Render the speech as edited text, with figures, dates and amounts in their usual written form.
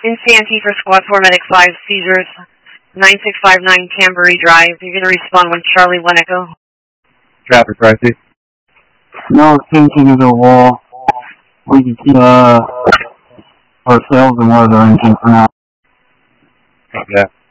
Insanity for Squad 4 Medic 5 Seizures, 9659 Cambury Drive. You're going to respond when Charlie 1 Echo. Traffic crisis. No, sinking into the wall. We can keep ourselves and one of our engine for now. Copy that.